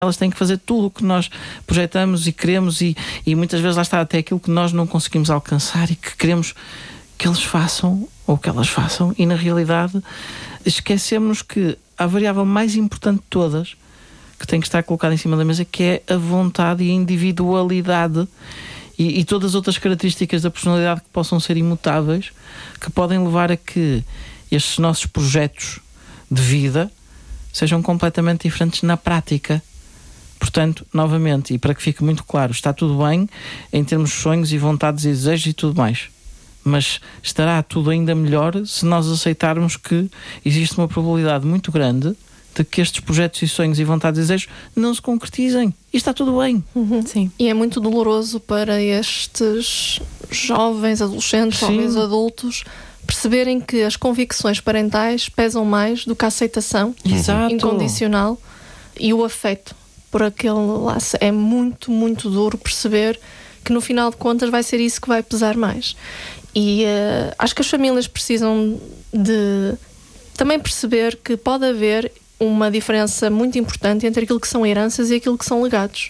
Elas têm que fazer tudo o que nós projetamos e queremos e muitas vezes lá está até aquilo que nós não conseguimos alcançar e que queremos que eles façam ou que elas façam, e na realidade esquecemos que a variável mais importante de todas que tem que estar colocada em cima da mesa, que é a vontade e a individualidade e todas as outras características da personalidade que possam ser imutáveis, que podem levar a que estes nossos projetos de vida sejam completamente diferentes na prática. Portanto, novamente, e para que fique muito claro, está tudo bem em termos de sonhos e vontades e desejos e tudo mais, mas estará tudo ainda melhor se nós aceitarmos que existe uma probabilidade muito grande de que estes projetos e sonhos e vontades e desejos não se concretizem. E está tudo bem. Sim. E é muito doloroso para estes jovens, adolescentes, jovens adultos, perceberem que as convicções parentais pesam mais do que a aceitação incondicional e o afeto por aquele laço. É muito, muito duro perceber que no final de contas vai ser isso que vai pesar mais. E acho que as famílias precisam de também perceber que pode haver uma diferença muito importante entre aquilo que são heranças e aquilo que são legados.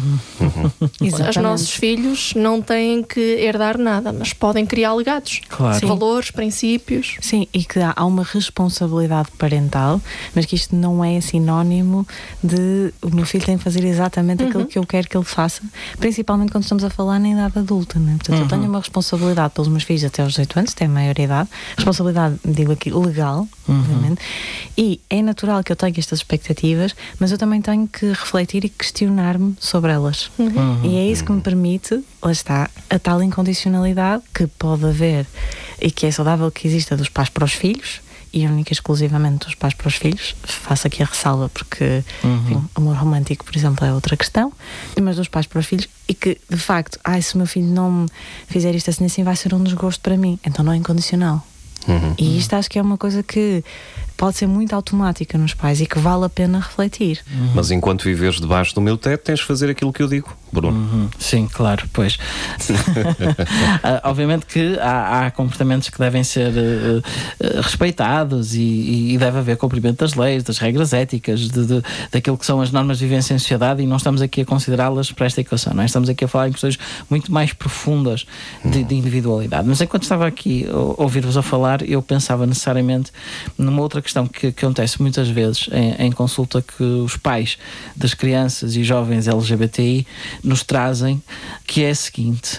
Os nossos filhos não têm que herdar nada, mas podem criar legados, valores, princípios. Sim, e que há uma responsabilidade parental, mas que isto não é sinónimo de o meu filho tem que fazer exatamente aquilo que eu quero que ele faça, principalmente quando estamos a falar na idade adulta, né? Portanto, eu tenho uma responsabilidade pelos meus filhos até aos 18 anos, têm maioridade, responsabilidade, digo aqui, legal, obviamente, e é natural que eu tenha estas expectativas, mas eu também tenho que refletir e questionar-me sobre elas. E é isso que me permite, lá está, a tal incondicionalidade que pode haver e que é saudável que exista dos pais para os filhos e única e exclusivamente dos pais para os filhos. Faço aqui a ressalva porque enfim, amor romântico, por exemplo, é outra questão, mas dos pais para os filhos, e que de facto, se o meu filho não me fizer isto assim vai ser um desgosto para mim, então não é incondicional. E isto acho que é uma coisa que pode ser muito automática nos pais e que vale a pena refletir. Mas enquanto viveres debaixo do meu teto, tens de fazer aquilo que eu digo, Bruno. Sim, claro, pois. Obviamente que há comportamentos que devem ser respeitados e deve haver cumprimento das leis, das regras éticas, daquilo que são as normas de vivência em sociedade, e não estamos aqui a considerá-las para esta equação, não é? Estamos aqui a falar em questões muito mais profundas de individualidade. Mas enquanto estava aqui a ouvir-vos a falar, eu pensava necessariamente numa outra questão que acontece muitas vezes em consulta, que os pais das crianças e jovens LGBTI nos trazem, que é a seguinte: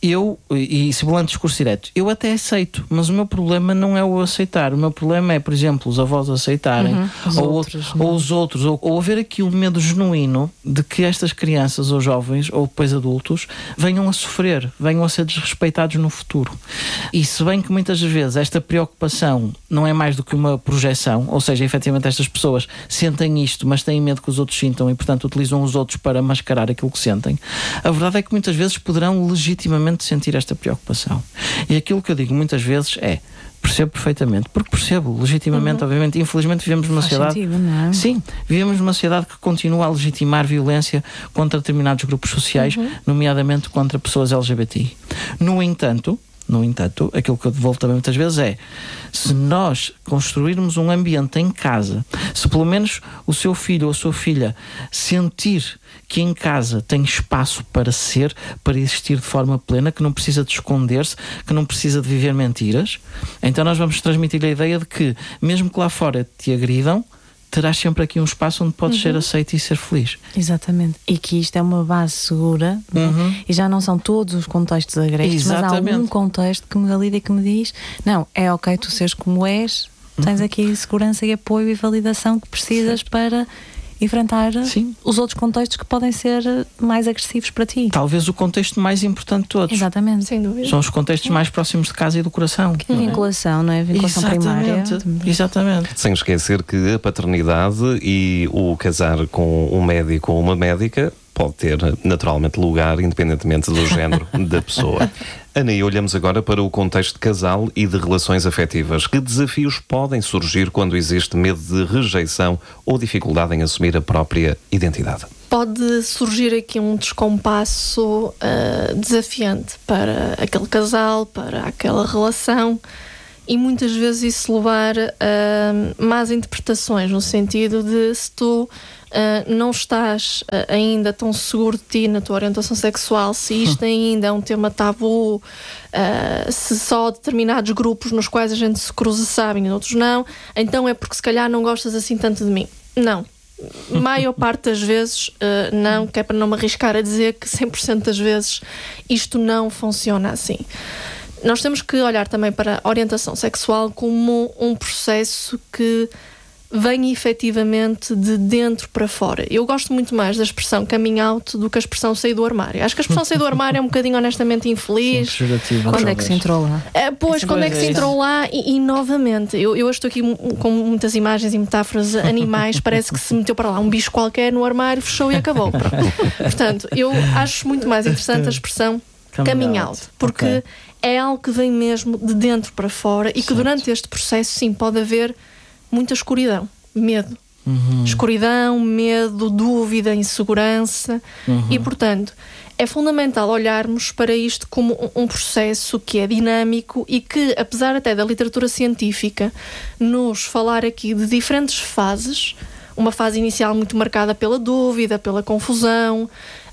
e simulando discurso direto, eu até aceito, mas o meu problema não é o aceitar, o meu problema é, por exemplo, os avós aceitarem, ou os outros, ou haver aqui um medo genuíno de que estas crianças ou jovens, ou depois adultos, venham a sofrer, venham a ser desrespeitados no futuro. E se bem que muitas vezes esta preocupação não é mais do que uma projeção, ou seja, efetivamente estas pessoas sentem isto, mas têm medo que os outros sintam e, portanto, utilizam os outros para mascarar aquilo que sentem, a verdade é que muitas vezes poderão legitimamente sentir esta preocupação. E aquilo que eu digo muitas vezes é: percebo perfeitamente, porque percebo legitimamente, obviamente. Infelizmente vivemos numa sociedade... sentido, não é? Sim, vivemos numa sociedade que continua a legitimar violência contra determinados grupos sociais, nomeadamente contra pessoas LGBTI. No entanto, aquilo que eu devolvo também muitas vezes é: se nós construirmos um ambiente em casa, se pelo menos o seu filho ou a sua filha sentir que em casa tem espaço para ser, para existir de forma plena, que não precisa de esconder-se, que não precisa de viver mentiras, então nós vamos transmitir a ideia de que, mesmo que lá fora te agridam, terás sempre aqui um espaço onde podes ser aceito e ser feliz. Exatamente. E que isto é uma base segura, e já não são todos os contextos agressos, mas há um contexto que me valida e que me diz: não, é ok tu seres como és, tens aqui segurança e apoio e validação que precisas para enfrentar os outros contextos que podem ser mais agressivos para ti. Talvez o contexto mais importante de todos. Exatamente. Sem dúvida. São os contextos mais próximos de casa e do coração. Que vinculação, não é? Vinculação primária. Exatamente. Sem esquecer que a paternidade e o casar com um médico ou uma médica pode ter naturalmente lugar, independentemente do género da pessoa. Ana, e olhamos agora para o contexto de casal e de relações afetivas. Que desafios podem surgir quando existe medo de rejeição ou dificuldade em assumir a própria identidade? Pode surgir aqui um descompasso desafiante para aquele casal, para aquela relação, e muitas vezes isso levar a más interpretações, no sentido de, se tu não estás ainda tão seguro de ti na tua orientação sexual, se isto ainda é um tema tabu, se só determinados grupos nos quais a gente se cruza sabem e outros não, então é porque se calhar não gostas assim tanto de mim. Não. Maior parte das vezes não, que é para não me arriscar a dizer que 100% das vezes isto não funciona assim. Nós temos que olhar também para a orientação sexual como um processo que vem efetivamente de dentro para fora. Eu gosto muito mais da expressão coming out do que a expressão sair do armário. Acho que a expressão sair do armário é um bocadinho honestamente infeliz. Quando é que se entrou lá? Quando é que se entrou lá? E novamente, eu estou aqui com muitas imagens e metáforas animais, parece que se meteu para lá um bicho qualquer no armário, fechou e acabou. Portanto, eu acho muito mais interessante a expressão coming out, porque é algo que vem mesmo de dentro para fora e que durante este processo, sim, pode haver muita escuridão, medo. Escuridão, medo, dúvida, insegurança. E, portanto, é fundamental olharmos para isto como um processo que é dinâmico e que, apesar até da literatura científica nos falar aqui de diferentes fases, uma fase inicial muito marcada pela dúvida, pela confusão,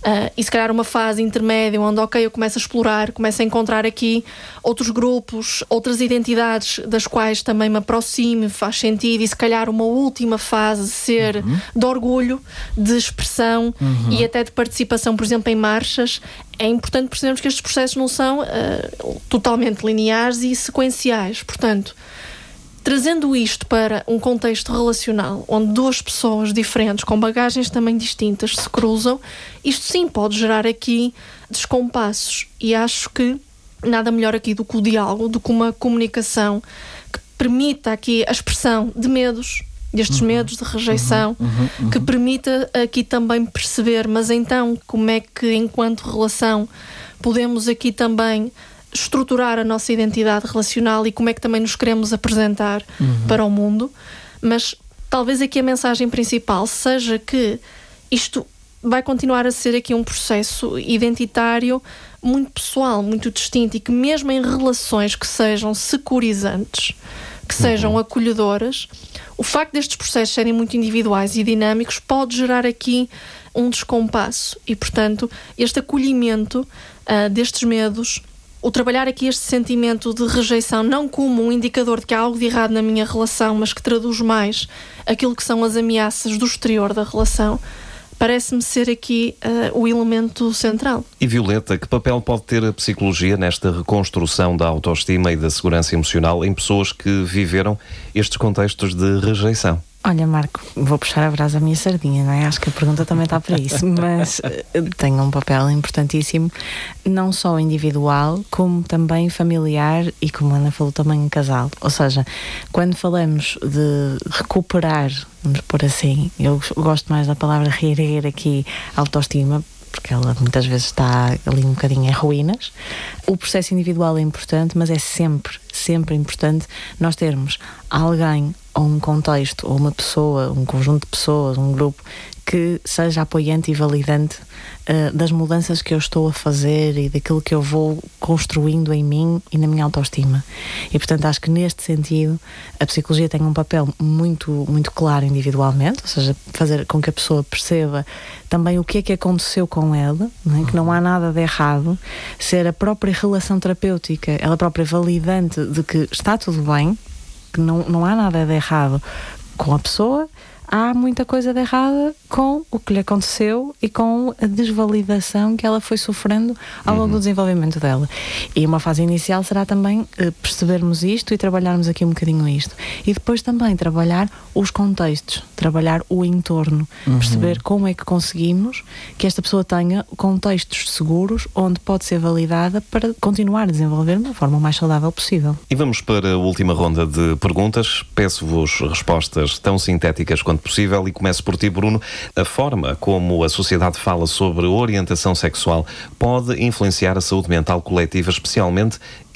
e se calhar uma fase intermédia onde, eu começo a explorar, começo a encontrar aqui outros grupos, outras identidades das quais também me aproxime, faz sentido, e se calhar uma última fase ser de orgulho, de expressão e até de participação, por exemplo, em marchas. É importante percebermos que estes processos não são totalmente lineares e sequenciais. Portanto, trazendo isto para um contexto relacional, onde duas pessoas diferentes, com bagagens também distintas, se cruzam, isto sim pode gerar aqui descompassos. E acho que nada melhor aqui do que o diálogo, do que uma comunicação que permita aqui a expressão de medos, destes medos de rejeição, que permita aqui também perceber, mas então, como é que, enquanto relação, podemos aqui também estruturar a nossa identidade relacional e como é que também nos queremos apresentar para o mundo. Mas talvez aqui a mensagem principal seja que isto vai continuar a ser aqui um processo identitário muito pessoal, muito distinto, e que mesmo em relações que sejam securizantes, que sejam acolhedoras, o facto destes processos serem muito individuais e dinâmicos pode gerar aqui um descompasso. E, portanto, este acolhimento destes medos, o trabalhar aqui este sentimento de rejeição não como um indicador de que há algo de errado na minha relação, mas que traduz mais aquilo que são as ameaças do exterior da relação, parece-me ser aqui o elemento central. E Violeta, que papel pode ter a psicologia nesta reconstrução da autoestima e da segurança emocional em pessoas que viveram estes contextos de rejeição? Olha, Marco, vou puxar a brasa à minha sardinha, não é? Acho que a pergunta também está para isso, mas tem um papel importantíssimo, não só individual, como também familiar e, como a Ana falou, também em casal. Ou seja, quando falamos de recuperar, vamos pôr assim, eu gosto mais da palavra reerguer aqui, autoestima, porque ela muitas vezes está ali um bocadinho em ruínas. O processo individual é importante, mas é sempre importante nós termos alguém, ou um contexto, ou uma pessoa, um conjunto de pessoas, um grupo que seja apoiante e validante das mudanças que eu estou a fazer e daquilo que eu vou construindo em mim e na minha autoestima. E, portanto, acho que neste sentido a psicologia tem um papel muito, muito claro individualmente, ou seja, fazer com que a pessoa perceba também o que é que aconteceu com ela, não é? Que não há nada de errado, ser a própria relação terapêutica, ela própria validante de que está tudo bem, que não há nada de errado com a pessoa, há muita coisa de errada com o que lhe aconteceu e com a desvalidação que ela foi sofrendo ao longo do desenvolvimento dela. E uma fase inicial será também percebermos isto e trabalharmos aqui um bocadinho isto. E depois também trabalhar os contextos, trabalhar o entorno, perceber como é que conseguimos que esta pessoa tenha contextos seguros onde pode ser validada para continuar a desenvolver de uma forma mais saudável possível. E vamos para a última ronda de perguntas. Peço-vos respostas tão sintéticas quanto possível e começo por ti, Bruno. A forma como a sociedade fala sobre orientação sexual pode influenciar a saúde mental coletiva, especialmente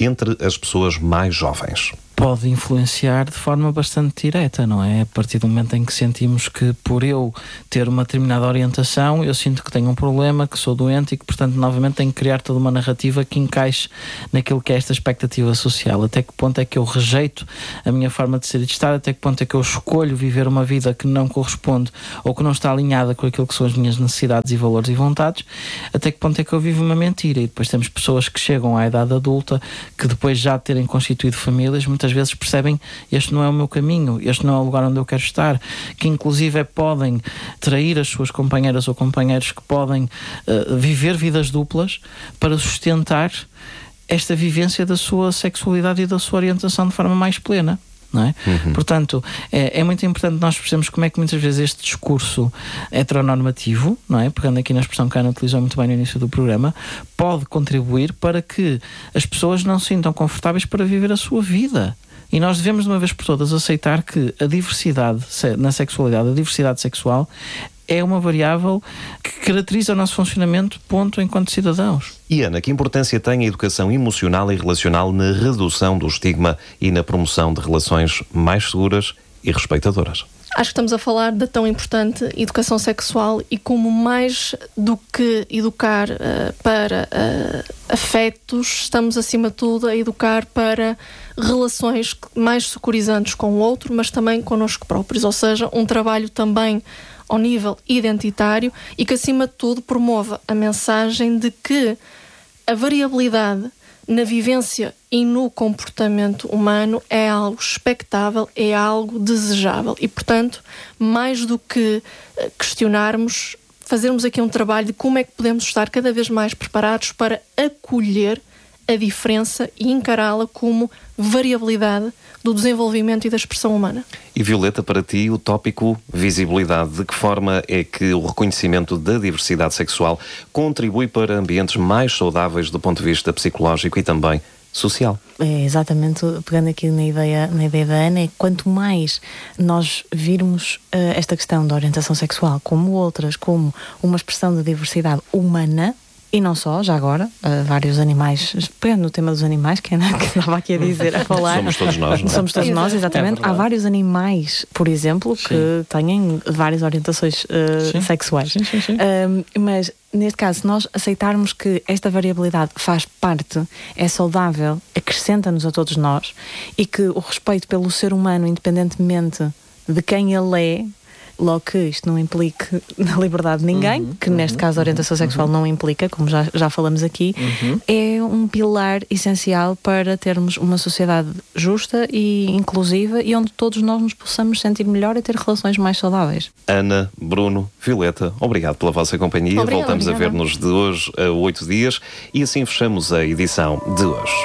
entre as pessoas mais jovens? Pode influenciar de forma bastante direta, não é? A partir do momento em que sentimos que, por eu ter uma determinada orientação, eu sinto que tenho um problema, que sou doente e que, portanto, novamente tenho que criar toda uma narrativa que encaixe naquilo que é esta expectativa social. Até que ponto é que eu rejeito a minha forma de ser e de estar? Até que ponto é que eu escolho viver uma vida que não corresponde ou que não está alinhada com aquilo que são as minhas necessidades e valores e vontades? Até que ponto é que eu vivo uma mentira? E depois temos pessoas que chegam à idade adulta, que depois já de terem constituído famílias, muitas vezes percebem: este não é o meu caminho, este não é o lugar onde eu quero estar, que inclusive podem trair as suas companheiras ou companheiros, que podem viver vidas duplas para sustentar esta vivência da sua sexualidade e da sua orientação de forma mais plena. Não é? Portanto, é muito importante nós percebermos como é que muitas vezes este discurso heteronormativo, não é? Pegando aqui na expressão que a Ana utilizou muito bem no início do programa, pode contribuir para que as pessoas não se sintam confortáveis para viver a sua vida. E nós devemos, de uma vez por todas, aceitar que a diversidade na sexualidade, a diversidade sexual, é uma variável que caracteriza o nosso funcionamento, ponto, enquanto cidadãos. E Ana, que importância tem a educação emocional e relacional na redução do estigma e na promoção de relações mais seguras e respeitadoras? Acho que estamos a falar da tão importante educação sexual e como mais do que educar para afetos, estamos acima de tudo a educar para relações mais securizantes com o outro, mas também connosco próprios, ou seja, um trabalho também ao nível identitário e que acima de tudo promova a mensagem de que a variabilidade na vivência e no comportamento humano é algo expectável, é algo desejável e, portanto, mais do que questionarmos, fazermos aqui um trabalho de como é que podemos estar cada vez mais preparados para acolher a diferença e encará-la como variabilidade do desenvolvimento e da expressão humana. E Violeta, para ti, o tópico visibilidade, de que forma é que o reconhecimento da diversidade sexual contribui para ambientes mais saudáveis do ponto de vista psicológico e também social? É exatamente, pegando aqui na ideia da Ana, é que quanto mais nós virmos esta questão da orientação sexual como outras, como uma expressão da diversidade humana, e não só, já agora, vários animais, pegando no tema dos animais, que estava aqui a dizer, a falar. Somos todos nós, não é? Somos todos nós, exatamente. Há vários animais, por exemplo, que têm várias orientações sexuais. Sim. Mas, neste caso, se nós aceitarmos que esta variabilidade faz parte, é saudável, acrescenta-nos a todos nós, e que o respeito pelo ser humano, independentemente de quem ele é, logo que isto não implique na liberdade de ninguém, que neste caso a orientação sexual não implica, como já falamos aqui, é um pilar essencial para termos uma sociedade justa e inclusiva e onde todos nós nos possamos sentir melhor e ter relações mais saudáveis. Ana, Bruno, Violeta, obrigado pela vossa companhia. Voltamos a ver-nos de hoje a 8 dias e assim fechamos a edição de hoje.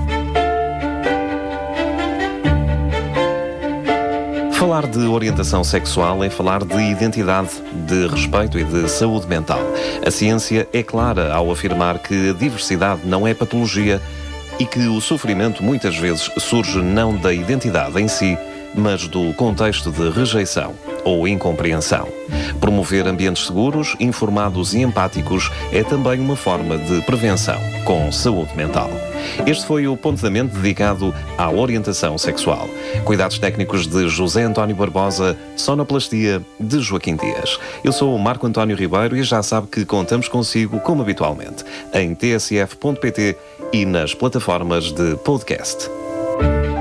Falar de orientação sexual é falar de identidade, de respeito e de saúde mental. A ciência é clara ao afirmar que a diversidade não é patologia e que o sofrimento muitas vezes surge não da identidade em si, mas do contexto de rejeição ou incompreensão. Promover ambientes seguros, informados e empáticos é também uma forma de prevenção com saúde mental. Este foi o Pontamente dedicado à orientação sexual. Cuidados técnicos de José António Barbosa, sonoplastia de Joaquim Dias. Eu sou o Marco António Ribeiro e já sabe que contamos consigo, como habitualmente, em tsf.pt e nas plataformas de podcast.